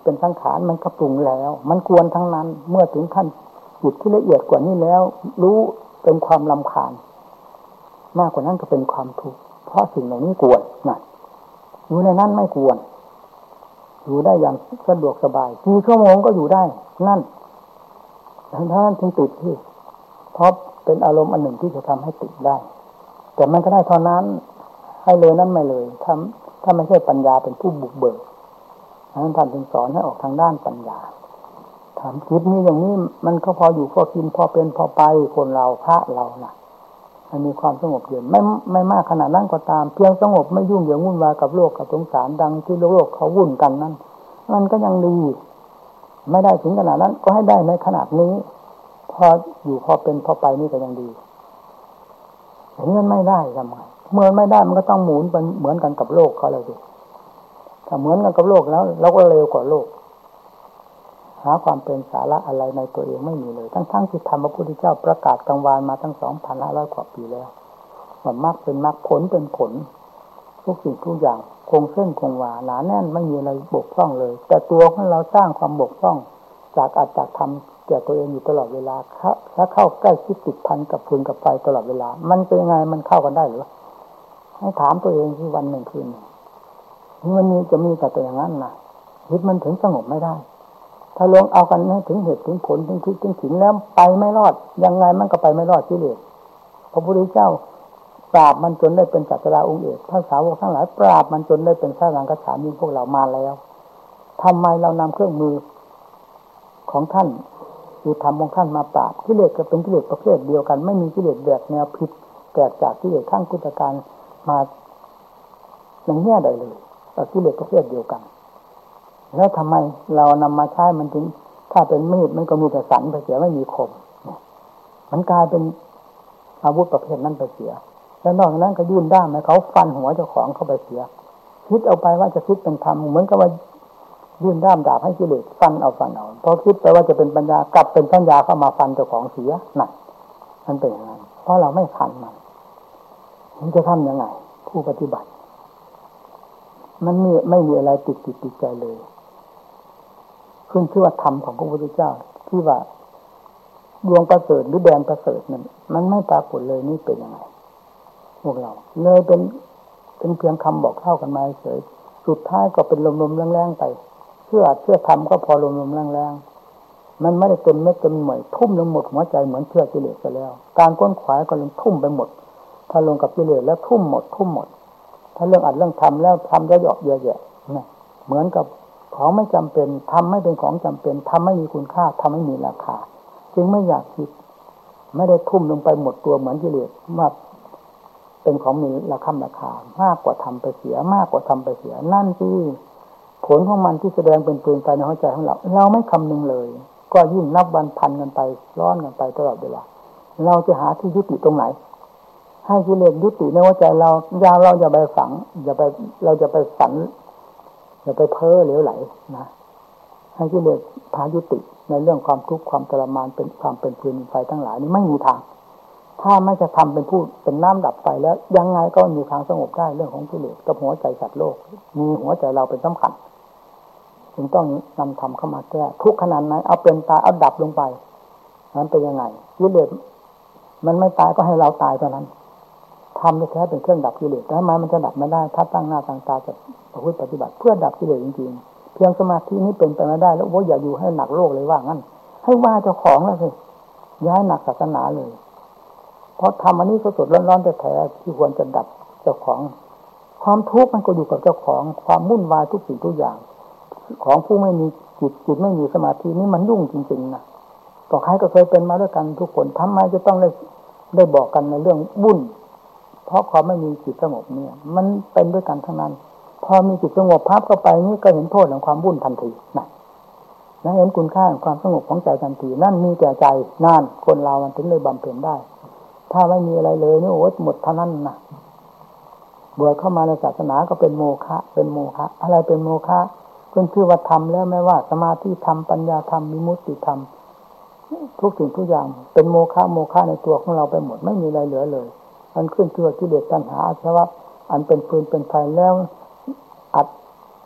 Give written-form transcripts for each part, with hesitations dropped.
เป็นสังขารมันก็ปรุงแล้วมันกวนทั้งนั้นเมื่อถึงขั้นจิตที่ละเอียดกว่านี้แล้วรู้เป็นความรำคาญมากกว่านั้นก็เป็นความทุกข์เพราะสิ่งเหล่านี้กวนนั่นอยู่ในนั้นไม่กวนอยู่ได้อย่างสะดวกสบายกี่ชั่วโมงก็อยู่ได้นั่นท่านจึงติดที่เพราะเป็นอารมณ์อันหนึ่งที่จะทำให้ติดได้แต่มันก็ได้เท่านั้นให้เลยนั้นไม่เลยถ้าไม่ใช่ปัญญาเป็นผู้บุกเบิกท่านจึงสอนให้ออกทางด้านปัญญาถามจิตนี้อย่างนี้มันก็พออยู่พอกินพอเป็นพอไปคนเราพระเรานะมันมีความสงบเย็นไม่มากขนาดนั้นก็ตามเพียงสงบไม่ยุ่งเหยิงวุ่นวายกับโลกกับสงสารดังที่โลกเขาวุ่นกันนั้นมันก็ยังดีไม่ได้ถึงขนาดนั้นก็ให้ได้ในขนาดนี้พออยู่พอเป็นพอไปนี่ก็ยังดีอย่างนี้มันไม่ได้ทำไมเมื่อไม่ได้มันก็ต้องหมุนเป็นเหมือนกันกับโลกเขาเลยดิถ้าเหมือนกันกับโลกแล้วเราก็เร็วกว่าโลกหาความเป็นสาระอะไรในตัวเองไม่มีเลยทั้งที่ธรรมพระพุทธเจ้าประกาศกลางวานมาตั้ง 2,500 กว่าปีแล้วว่ามรรคเป็นมรรคผลเป็นผลทุกสิ่งทุกอย่างคงเส้นคงวาหนาแน่นไม่มีอะไรบกพร่องเลยแต่ตัวของเราสร้างความบกพร่องจากอัตตธรรมแก่ตัวเองอยู่ตลอดเวลาถ้าเข้าใกล้ชิดติดพันกับฟืนกับไฟตลอดเวลามันเป็นยังไงมันเข้ากันได้หรือให้ถามตัวเองที่วันหนึ่งคืนนี่มันจะมีแต่ตัวอย่างนั้นนะจิตมันถึงสงบไม่ได้ถ้าลงเอากันให้ถึงเหตุถึงผลถึงคิดถึงถึงแล้วไปไม่รอดยังไงมันก็ไปไม่รอดกิเลสพระพุทธเจ้าปราบมันจนได้เป็นศาสดาองค์เอกพระสาวกทั้งหลายปราบมันจนได้เป็นพระอรหันต์ฉามีพวกเรามาแล้วทำไมเรานำเครื่องมือของท่านอยู่ธรรมของท่านมาปราบกิเลสก็เป็นกิเลสประเภทเดียวกันไม่มีกิเลสแบบแนวผิดแตกจากกิเลสขั้งพุทธการมาในแง่ใดเลยแต่กิเลสประเภทเดียวกันแล้วทำไมเรานำมาใช้มันถึงถ้าเป็นมีดมันก็มีแต่สันไปเสียไม่มีคมมันกลายเป็นอาวุธประเภทนั้นไปเสียแล้วนอกจากนั้นก็ยื่นด้ามให้เขาฟันหัวเจ้าของเข้าไปเสียคิดเอาไปว่าจะคิดเป็นธรรมเหมือนกับว่ายื่นด้ามดาบให้กิเลสฟันเอาพอคิดไปว่าจะเป็นปัญญากลับเป็นปัญญาเข้ามาฟันเจ้าของเสียนั่นมันเป็นอย่างนั้นเพราะเราไม่ทันมันจะทำยังไงผู้ปฏิบัติมันไม่มีอะไรติดใจเลยขึ้นชื่อว่าธรรมของพระพุทธเจ้าที่ว่าดวงประเสริฐหรือแดนประเสริฐนั้นมันไม่ปรากฏเลยนี่เป็นยังไงพวกเราเลยเป็นเพียงคำบอกเล่ากันมาเฉยสุดท้ายก็เป็นลมๆแรงๆไปเชื่อธรรมก็พอลมๆแรงๆมันไม่ได้เต็มเม็ดเต็มหน่วยทุ่มลงหมดหัวใจเหมือนเชื่อกิเลสไปแล้วการค้นขวายก็ลงทุ่มไปหมดถ้าลงกับกิเลสแล้วทุ่มหมดถ้าเรื่องอัดเรื่องทำแล้วทำเยอะๆเนี่ยเหมือนกับของไม่จำเป็นทำไม่เป็นของจำเป็นทำไม่มีคุณค่าทำไม่มีราคาจึงไม่อยากคิดไม่ได้ทุ่มลงไปหมดตัวเหมือนกิเลสว่าเป็นของมีราคามากกว่าทำไปเสียนั่นที่ผลของมันที่แสดงเป็นปืนไปในหัวใจของเราไม่คำนึงเลยก็ยิ่งนับวันพันกันไปร้อนกันไปตลอดเวลาเราจะหาที่ยุติตรงไหนให้กิเลสยุติในหัวใจเราอย่าไปฝังเราจะไปฝันอย่าไปเพ้อเหลวไหลนะให้กิเลสพายุติในเรื่องความทุกข์ความทรมานเป็นความเป็นฟืนไฟทั้งหลายนี้ไม่มีทางถ้าไม่จะทำเป็นผู้เป็นน้ำดับไฟแล้วยังไงก็มีทางสงบได้เรื่องของกิเลสกับหัวใจสัตว์โลกมีหัวใจเราเป็นสำคัญจึงต้องนำธรรมเข้ามาแก้ทุกขนาดไหนเอาเป็นตายเอาดับลงไปนั้นเป็นยังไงกิเลสมันไม่ตายก็ให้เราตายเท่านั้นทำแท้เป็นเครื่องดับกิเลสแต่ทำไมมันจะดับไม่ได้ถ้าตั้งหน้าตั้งตาจะประพฤติปฏิบัติเพื่อดับกิเลสจริงๆเพียงสมาธินี้เป็นไปไม่ได้แล้วอย่าอยู่ให้หนักโลกเลยว่างั้นให้ว่าเจ้าของแล้วสิย้ายหนักศาสนาเลยเพราะทำอันนี้สดๆร้อนๆแท้ๆที่ควรจะดับเจ้าของความทุกข์มันก็อยู่กับเจ้าของความวุ่นวายทุกสิ่งทุกอย่างของผู้ไม่มีจิตไม่มีสมาธินี่มันยุ่งจริงๆนะต่อใครก็เคยเป็นมาด้วยกันทุกคนทำไมจะต้องได้บอกกันในเรื่องวุ่นเพราะความไม่มีจิตสงบเนี่ยมันเป็นด้วยกันทั้งนั้นพอมีจิตสงบพับเข้าไปนี่ก็เห็นโทษของความวุ่นทันทีนะเห็นคุณค่าของความสงบของใจทันทีนั่นมีแต่ใจนั่นคนเรามันถึงเลยบำเพ็ญได้ถ้าไม่มีอะไรเลยนี่โอ้หมดเท่านั้นนะบวชเข้ามาในศาสนาก็เป็นโมฆะอะไรเป็นโมฆะขึ้นชื่อว่าธรรมแล้วไม่ว่าสมาธิธรรมปัญญาธรรมวิมุตติธรรมทุกสิ่งทุกอย่างเป็นโมฆะในตัวของเราไปหมดไม่มีอะไรเหลือเลยมันขึ้นชื่อกิเลสตัณหาอาสวะอันเป็นฟืนเป็นไฟแล้วอัด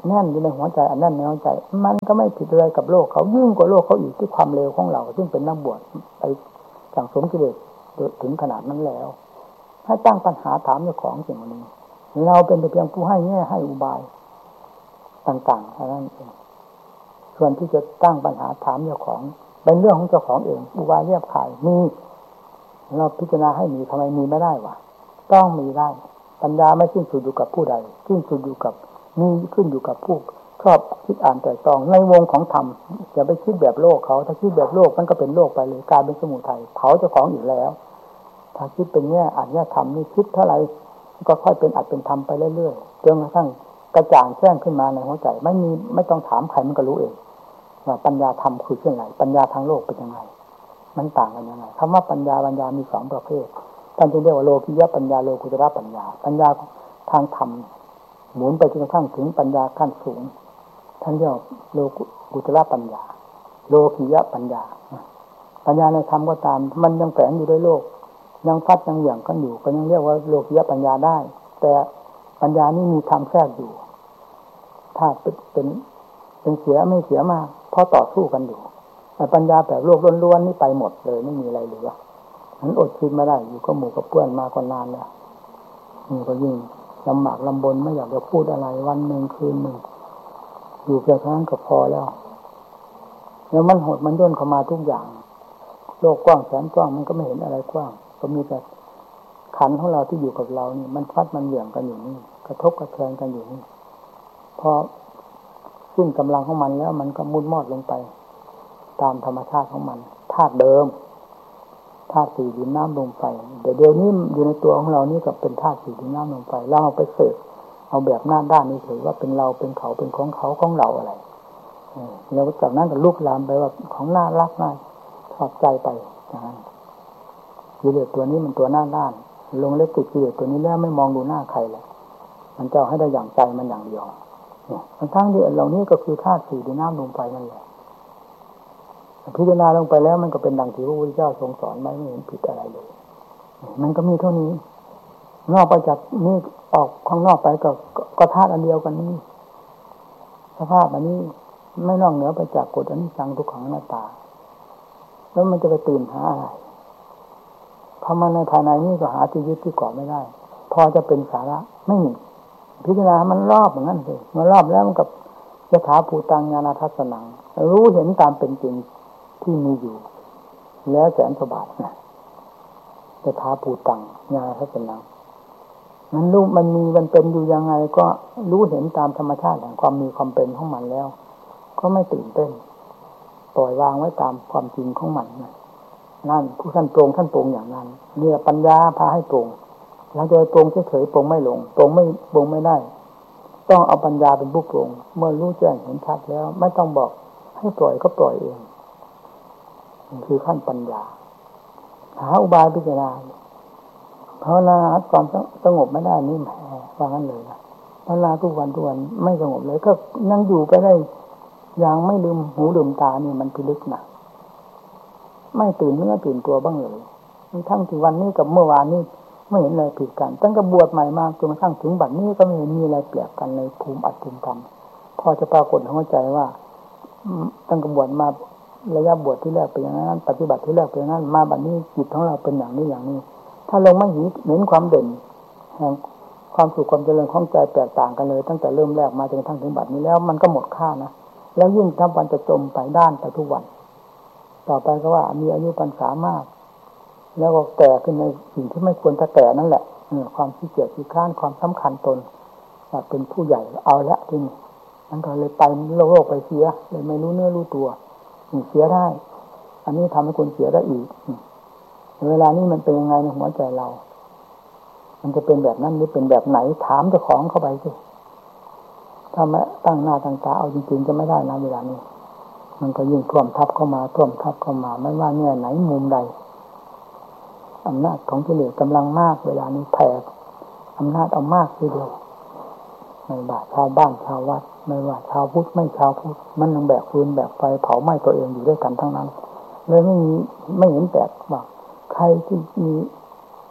แน่นอยู่ในหัวใจอันแน่นในหัวใจมันก็ไม่ผิดอะไรกับโลกเขายิ่งกว่าโลกเขาอีกที่ความเลวของเราซึ่งเป็นนักบวชไปสั่งสมกิเลสถึงขนาดนั้นแล้วถ้าตั้งปัญหาถามเจ้าของสิ่งนี้เราเป็นแต่เพียงผู้ให้แง่ให้อุบายต่างๆเท่านั้นเองส่วนที่จะตั้งปัญหาถามเจ้าของเป็นเรื่องของเจ้าของเองอุบายเรียบขายมีเราพิจารณาให้มีทำไมมีไม่ได้วะต้องมีได้ปัญญาไม่สิ้นสุดอยู่กับผู้ใดสิ้นสุดอยู่กับมีขึ้นอยู่กับผู้ชอบคิดอ่านแต่ตองในวงของธรรมอย่าไปคิดแบบโลกเขาถ้าคิดแบบโลกมันก็เป็นโลกไปเลยกลายเป็นสมุทัยเผาเจ้าของอีกแล้วถ้าคิดเป็นแง่อ่านแง่ธรรมนี่คิดเท่าไหร่ก็ค่อยเป็นอัดเป็นธรรมไปเรื่อยๆจนกระทั่งกระจ่างแจ้งขึ้นมาในหัวใจไม่ต้องถามใครมันก็รู้เองว่าปัญญาธรรมคือเช่นไรปัญญาทางโลกเป็นยังไงมันต่างกันยังไงคำว่าปัญญามีสองประเภทท่านจึงเรียกว่าโลกิยะปัญญาโลกุตระปัญญาทางธรรมหมุนไปจนกระทั่งถึงปัญญาขั้นสูงท่านเรียกโลกุตระปัญญาโลกิยะปัญญาในธรรมก็ตามมันยังแฝงอยู่ด้วยโลกยังฟัดยังเหวี่ยงกันอยู่ก็ยังเรียกว่าโลกิยะปัญญาได้แต่ปัญญานี่มีธรรมแทรกอยู่ถ้าเป็นเสียไม่เสียมากเพราะต่อสู้กันอยู่แต่ปัญญาแบบโลกล้วนๆนี่ไปหมดเลยไม่มีอะไรเหลือมันอดคิดไม่ได้อยู่ก็หมู่กับเพื่อนมาก็นานแล้วนี่ก็ยิ่งลำบากลำบนไม่อยากจะพูดอะไรวันหนึ่งคืนหนึ่งอยู่เพียงเท่านั้นก็พอแล้วมันหดมันย่นเข้ามาทุกอย่างโลกกว้างแสนกว้างมันก็ไม่เห็นอะไรกว้างก็มีแต่ขันของเราที่อยู่กับเรานี่มันฟัดมันเหวี่ยงกันอยู่นี่กระทบกระเทือนกันอยู่นี่พอสิ้นกำลังของมันแล้วมันก็มุดมอดลงไปตามธรรมชาติของมันธาตุเดิมธาตุสี่ดินน้ำลมไฟเดี๋ยวนี้อยู่ในตัวของเรานี่ก็เป็นธาตุสี่ดินน้ำลมไฟเราเอาไปเสกเอาแบบหน้าด้านนี้ถือว่าเป็นเราเป็นเขาเป็นของเขาของเราอะไรแล้วจากนั้นก็ลุกลามไปว่าของน่ารักน่าชอบใจไปอย่างนั้นกิเลสตัวนี้มันตัวหน้าด้านลงเล็กติดกิเลสตัวนี้แล้วไม่มองดูหน้าใครเลยมันจะให้ได้อย่างใจมันอย่างเดียวทั้งที่เหล่านี้ก็คือธาตุสี่ดินน้ำลมไฟนั่นแหละพิจารณาลงไปแล้วมันก็เป็นดังที่พระพุทธเจ้าทรงสอนไม่เห็นผิดอะไรเลยมันก็มีเท่านี้นอกไปจากนี่ออกข้างนอกไปก็ธาตุอันเดียวกันนี่สภาพอันนี้ไม่นอกเหนือไปจากกฎอนิจจังทุกขังอนัตตาแล้วมันจะไปตื่นหาอะไรเพราะมันในภายในนี่ก็หาที่ยึดที่เกาะไม่ได้พอจะเป็นสาระไม่มีพิจารณามันรอบอย่างนั้นเลยมันรอบแล้วมันกับยถาภูตังญาณทัสสนังรู้เห็นตามเป็นจริงที่มีอยู่แล้วแสนสบายนะยถาภูตังญาณทัสสนังมันรู้มันมีมันเป็นอยู่ยังไงก็รู้เห็นตามธรรมชาติแห่งความมีความเป็นของมันแล้วก็ไม่ตื่นเต้นปล่อยวางไว้ตามความจริงของมันนั่นผู้ท่านตรงอย่างนั้นเนี่ยปัญญาพาให้ตรงหลังจากตรงเฉยๆตรงไม่ลงตรงไม่ได้ต้องเอาปัญญาเป็นผู้ปรุงเมื่อรู้แจ้งเห็นชัดแล้วไม่ต้องบอกให้ปล่อยก็ปล่อยเองนี่คือขั้นปัญญาหาอุบายพิจารณาภาวนาความสงบไม่ได้นี่แหมว่างั้นเลยนะภาวนาทุกวันไม่สงบเลยก็นั่งอยู่ไปได้อย่างไม่ลืมหูลืมตานี่มันพิลึกนะไม่ตื่นเนื้อตื่นตัวบ้างเลยทั้งที่วันนี้กับเมื่อวานนี้ไม่เห็นอะไรผิดกันตั้งแต่บวชใหม่มาจนกระทั่งถึงบัดนี้ก็ไม่เห็นมีอะไรแปลกกันในภูมิอัตภูมิธรรมพอจะปรากฏเข้าใจว่าตั้งแต่บวชมาระยะบวชที่แรกเป็นอย่างนั้นปฏิบัติที่แรกเป็นอย่างนั้นมาบัดนี้จิตของเราเป็นอย่างนี้ถ้าลงไม่เห็นความเด่นแห่งความสุขความเจริญของใจแตกต่างกันเลยตั้งแต่เริ่มแรกมาจนกระทั่งถึงบัดนี้แล้วมันก็หมดค่านะแล้วยิ่งทำวันจะจมไปด้านไปทุกวันต่อไปก็ว่ามีอายุพรรษามากแล้วก็แก่ขึ้นในสิ่งที่ไม่ควรจะแก่นั่นแหละความขี้เกียจขี้คร้านความสำคัญตนว่าเป็นผู้ใหญ่เอาละทีนี้มันก็เลยไปโลกไปเสียเลยไม่รู้เนื้อรู้ตัวเสียได้อันนี้ทำให้คนเสียได้อีกเวลานี้มันเป็นยังไงในหัวใจเรามันจะเป็นแบบนั้นหรือเป็นแบบไหนถามเจ้าของเข้าไปสิถ้าไม่ตั้งหน้าตั้งตาเอาจริงๆจะไม่ได้นะเวลานี้มันก็ยิ่งท่วมทับเข้ามาไม่ว่าเนี่ยไหนมุมใดอำนาจของกิเลสกำลังมากเวลานี้แผ่อำนาจเอามากทีเดียวไม่ว่าชาวบ้านชาววัดไม่ว่าชาวพุทธไม่ชาวพุทธมันยังแบกฟืนแบกไฟเผาไหม้ตัวเองอยู่ด้วยกันทั้งนั้นเลยไม่เห็นแปลกว่าใครที่มี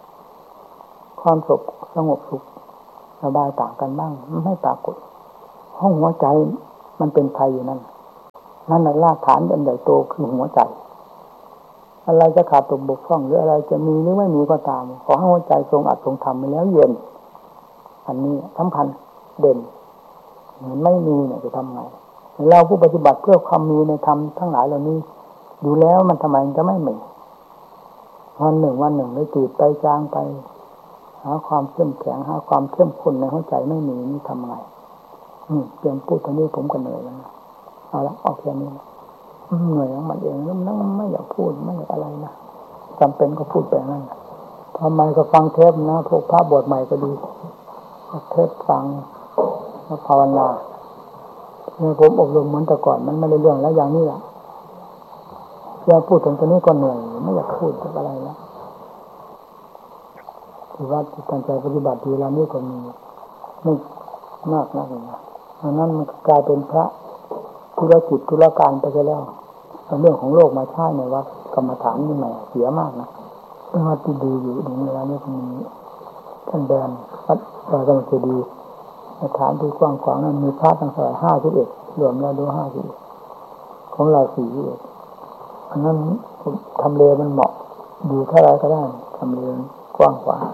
ความสงบสุขสบายต่างกันบ้างไม่ปรากฏคห้องหัวใจมันเป็นภัยอยู่นั่นนั่นแหละรากฐานอันใหญ่โตคือหัวใจอะไรจะขาดตกบกพร่องหรืออะไรจะมีหรือไม่มีก็ตามขอให้หัวใจทรงอัดทรงทำไปแล้วเย็นอันนี้สำคัญเด่นมันไม่มีเนี่ยจะทำไงเราผู้ปฏิบัติเพื่อความมีในธรรมทั้งหลายเหล่านี้อยู่แล้วมันทำไมจะไม่มีวันหนึ่งได้จืดไปจางไปหาความเข้มแข็งหาความเข้มข้นในหัวใจไม่มีนี่ทำไงเพียงพูดตอนนี้ผมก็เหนื่อยแล้วนะเอาละเอาแค่นี้นะเหนื่อยของมันเองแล้วนั่งไม่อยากพูดไม่อยากอะไรนะจำเป็นก็พูดไปนั่นทำไมก็ฟังเทปนะพวกพระบวชใหม่ก็ดีเทปฟังภาวนาเนี่ยผมอบรมเหมือนแต่ก่อนมันไม่ได้เรื่องแล้วอย่างนี้แหละเพียงพูดถึงตรงนี้ก็เหนื่อยไม่อยากพูดอะไรแล้วที่ว่าตั้งใจปฏิบัติดีแล้วนี่ก็มีไม่มากนักเลยนะเพราะนั้นมันกลายเป็นพระธุรกิจธุรการไปแล้วเรื่องของโลกมาใช้ในวัดกรรมฐานนี่แหมเสียมากนะเป็นวัดที่ดีอยู่ในเวลานี้ก็มีท่านแบนวัดป่าสังเกดีสถานที่กว้างขวางนั้นมีพระตั้งแต่51รวมแล้วดู51ของเรา41อันนั้นทำเลมันเหมาะดีเท่าไรก็ได้ทำเลกว้างขวาง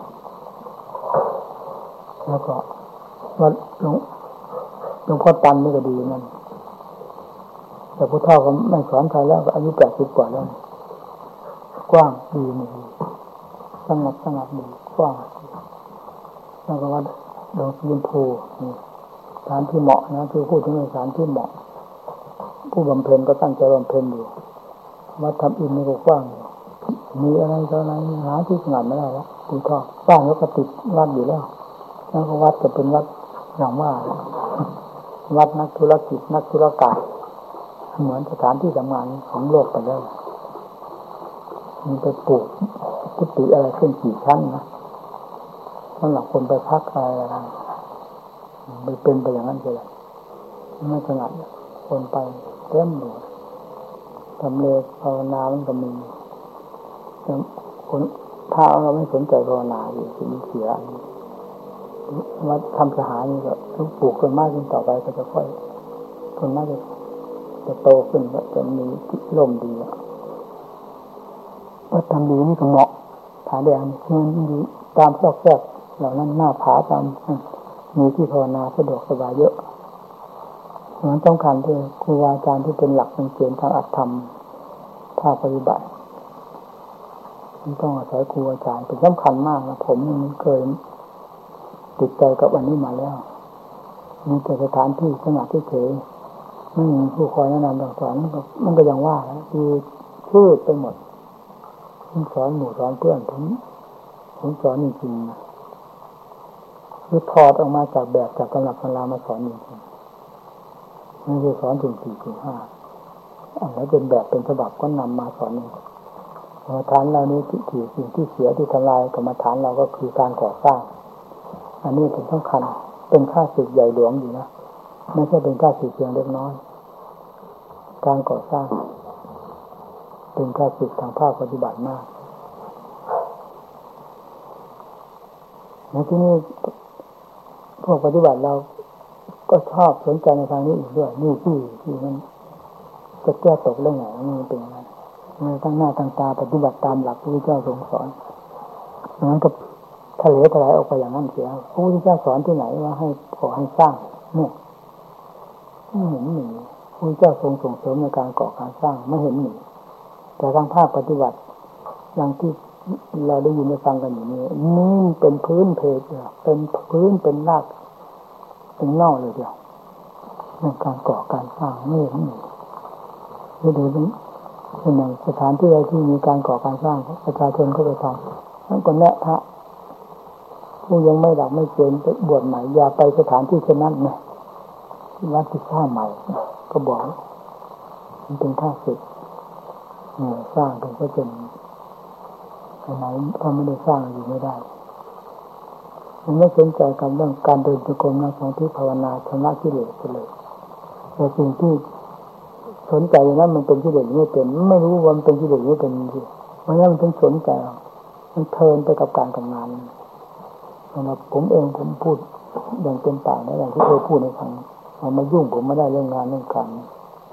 แล้วก็วัดหลวงพ่อตันนี่ก็ดีนั่นแต่ผู้เฒ่าก็ไม่สอนใครแล้วอายุ80 กว่าแล้วกว้างดีนี่สงบดีกว้างแล้วก็วัดดงสีชมพูนี่สถานที่เหมาะนะคือพูดถึงสถานที่เหมาะผู้บำเพ็ญก็ตั้งใจบำเพ็ญอยู่วัดทำอินนี่ก็กว้างมีอะไรต่ออะไรหาที่สงัดไม่ได้แล้วผู้เฒ่าบ้านก็ติดวัดอยู่แล้วก็วัดจะเป็นวัดอย่างว่าวัดนักธุรกิจนักธุรการเหมือนสถานที่ทำงานของโลกไปแล้วมันไปปลูกกุฏิอะไรขึ้นกี่ชั้นนะสำหรับคนไปพักอะไรไปเป็นไปอย่างนั้นเลยไม่สงัดคนไปเต็มเลยทำเลภาวนามันก็มีคนถ้าเราไม่สนใจภาวนาอยู่สิ่งเสียวัดทำสหายนี่ก็ต้องปลูกต้นไม้ขึ้นต่อไปก็จะค่อยต้นไม้จะโตขึ้นจะมีร่มดีวัดทำดีนี่ก็เหมาะผาแดงมันดีตามซอกแซกเหล่านั้นหน้าผาตามมีที่ภาวนาสะดวกสบายเยอะมันต้องการด้วยครูบาอาจารย์ที่เป็นหลักเป็นเกณฑ์ทางอัตธรรมภาคปฏิบัติมันต้องอาศัยครูอาจารย์เป็นสำคัญมากนะผมนี่เคยติดใจกับอันนี้มาแล้วมีแต่สถานที่สงัดเฉยไม่มีผู้คอยแนะนำสอนมันก็ยังว่าคือชืดไปหมดผมสอนหมู่สอนเพื่อนผมสอนจริงๆนะคือถอดออกมาจากแบบจากตำรับตำรามาสอนจริงๆไม่ใช่สอนถึง4 ถึง 5อันนั้นเป็นแบบเป็นฉบับก็นำมาสอนเองกรรมฐานเรานี้ที่สิ่งที่เสียที่ทำลายกรรมฐานเราก็คือการก่อสร้างอันนี้เป็นสำคัญเป็นค่าศึกใหญ่หลวงอยู่นะไม่ใช่เป็นค่าศึกเพียงเล็กน้อยการก่อสร้างเป็นค่าศึกทางภาคปฏิบัติมากในที่นี้พวกปฏิบัติเราก็ชอบสนใจในทางนี้อีกด้วยนี่ที่มันจะแก้ตกเรื่องไหนมันเป็นยังไงมันตั้งหน้าตั้งตาปฏิบัติตามหลักที่พระเจ้าทรงสอนนั้นก็ทะเลทลายออกไปอย่างนั้นเสียพระพุทธเจ้าสอนที่ไหนว่าให้ขอให้สร้างเนี่ยไม่เห็นหนีพระพุทธเจ้าทรงส่งเสริมในการก่อการสร้างไม่เห็นหนีแต่ทางภาคปฏิบัติอย่างที่เราได้ยินได้ฟังกันอยู่นี่เป็นพื้นเพเป็นพื้นเป็นรากเป็นเน่าเลยเดียวในการก่อการสร้างไม่เห็นหนีนี่ดูเป็นอย่างสถานที่ใดที่มีการก่อการสร้างประชาชนก็ไปทำนั่นก็แนะพระผู้ยังไม่ดับไม่เกณฑ์ไปบวชใหม่อย่าไปสถานที่เช่นนั้นนะวัดที่สร้างใหม่ก็บอกมันเป็นค่าศึกสร้างเป็นก็เป็นไหนถ้าไม่ได้สร้างอยู่ไม่ได้มันไม่สนใจกับเรื่องการเดินจงกรมนั่งสมาธิภาวนาชำระกิเลสเลยแต่สิ่งที่สนใจอย่างนั้นมันเป็นกิเลสไม่เป็นไม่รู้ว่ามันเป็นกิเลสไม่เป็นจริงเพราะงั้นมันถึงสนใจมันเพลินไปกับการทำงานสำหรับผมเองผมพูดอย่างเต็มปากนะอย่างที่เคยพูดในครั้งเรามายุ่งผมไม่ได้เรื่องงานเรื่องการ